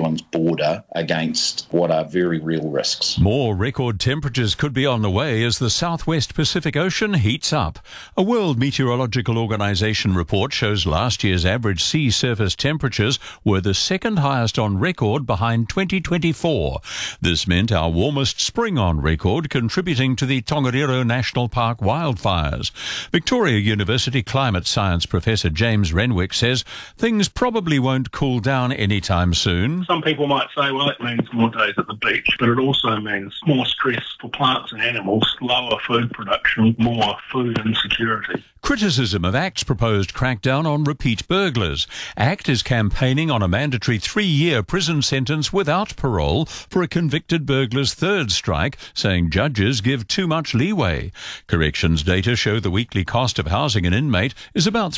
Zealand's border against what are very real risks. More record temperatures could be on the way as the southwest Pacific Ocean heats up. A World Meteorological Organization report shows last year's average sea surface temperatures were the second highest on record behind 2024. This meant our warmest spring on record, contributing to the Tongariro National Park wildfires. Victoria University climate science professor James Renwick says things probably won't cool down anytime soon. Some people might say, well, it means more days at the beach, but it also means more stress for plants and animals, lower food production, more food insecurity. Criticism of ACT's proposed crackdown on repeat burglars. ACT is campaigning on a mandatory 3-year prison sentence without parole for a convicted burglar's third strike, saying judges give too much leeway. Corrections data show the weekly cost of housing an inmate is about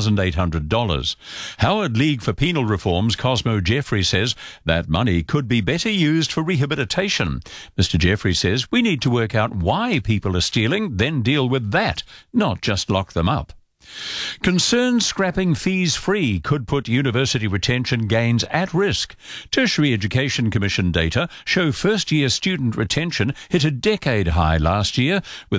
$3,800. Howard League for Penal Reform's Cosmo Jeffrey says that money could be better used for rehabilitation. Mr. Jeffrey says we need to work out why people are stealing, then deal with that, not just lock them up. Concerns scrapping fees free could put university retention gains at risk. Tertiary Education Commission data show first-year student retention hit a decade high last year, with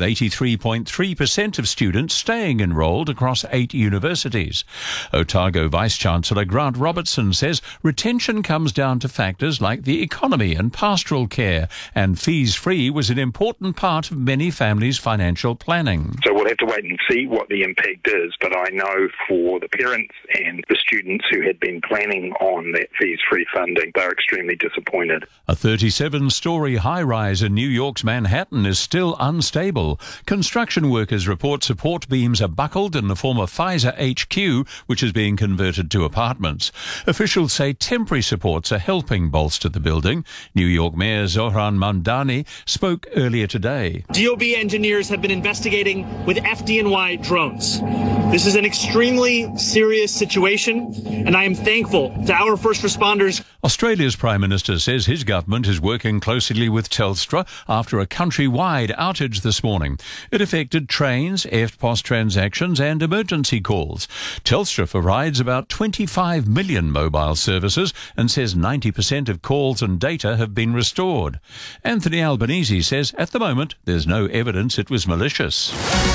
83.3% of students staying enrolled across 8 universities. Otago Vice-Chancellor Grant Robertson says retention comes down to factors like the economy and pastoral care, and fees free was an important part of many families' financial planning. So we'll have to wait and see what the impact is, but I know for the parents and the students who had been planning on that fees-free funding, they're extremely disappointed. A 37-story high-rise in New York's Manhattan is still unstable. Construction workers report support beams are buckled in the former Pfizer HQ, which is being converted to apartments. Officials say temporary supports are helping bolster the building. New York Mayor Zohran Mamdani spoke earlier today. DOB engineers have been investigating with FDNY drones. This is an extremely serious situation, and I am thankful to our first responders. Australia's Prime Minister says his government is working closely with Telstra after a countrywide outage this morning. It affected trains, EFTPOS transactions and emergency calls. Telstra provides about 25 million mobile services and says 90% of calls and data have been restored. Anthony Albanese says at the moment there's no evidence it was malicious.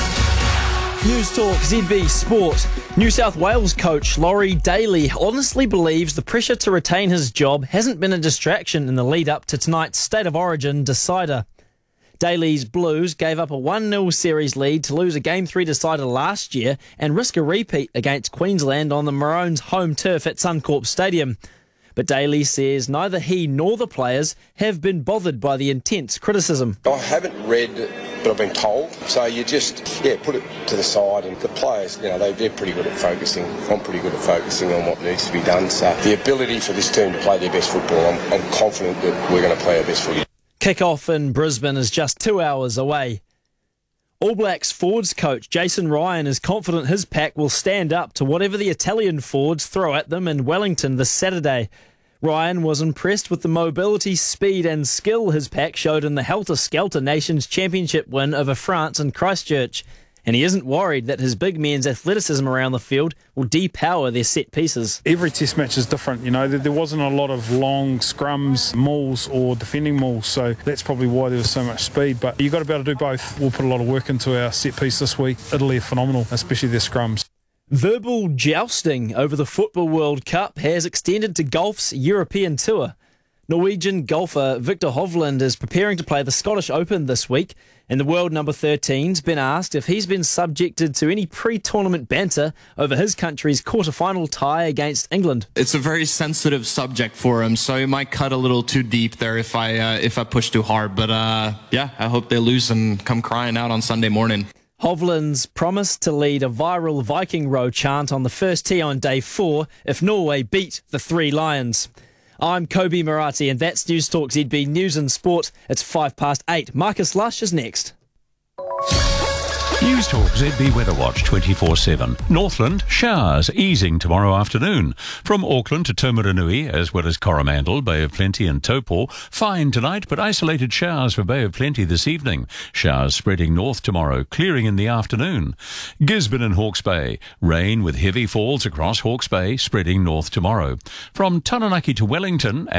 News Talk ZB Sport. New South Wales coach Laurie Daly honestly believes the pressure to retain his job hasn't been a distraction in the lead up to tonight's State of Origin decider. Daly's Blues gave up a 1-0 series lead to lose a Game 3 decider last year and risk a repeat against Queensland on the Maroons' home turf at Suncorp Stadium. But Daly says neither he nor the players have been bothered by the intense criticism. I haven't read, but I've been told. So you just, put it to the side. And the players, they're pretty good at focusing. I'm pretty good at focusing on what needs to be done. So the ability for this team to play their best football, I'm confident that we're going to play our best footy. Kick-off in Brisbane is just 2 hours away. All Blacks forwards coach Jason Ryan is confident his pack will stand up to whatever the Italian forwards throw at them in Wellington this Saturday. Ryan was impressed with the mobility, speed and skill his pack showed in the Helter-Skelter Nations Championship win over France in Christchurch. And he isn't worried that his big men's athleticism around the field will depower their set pieces. Every test match is different, there wasn't a lot of long scrums, mauls or defending mauls, so that's probably why there was so much speed. But you've got to be able to do both. We'll put a lot of work into our set piece this week. Italy are phenomenal, especially their scrums. Verbal jousting over the Football World Cup has extended to golf's European tour. Norwegian golfer Victor Hovland is preparing to play the Scottish Open this week, and the world number 13's been asked if he's been subjected to any pre-tournament banter over his country's quarter-final tie against England. It's a very sensitive subject for him, so he might cut a little too deep there if I push too hard. But I hope they lose and come crying out on Sunday morning. Hovland's promised to lead a viral Viking Row chant on the first tee on day 4 if Norway beat the Three Lions. I'm Kobe Murati, and that's News Talk ZB News and Sport. It's 8:05. Marcus Lush is next. News Talk ZB Weather Watch 24/7. Northland, showers easing tomorrow afternoon. From Auckland to Taumarunui, as well as Coromandel, Bay of Plenty and Taupo, fine tonight, but isolated showers for Bay of Plenty this evening. Showers spreading north tomorrow, clearing in the afternoon. Gisborne and Hawke's Bay, rain with heavy falls across Hawke's Bay, spreading north tomorrow. From Taranaki to Wellington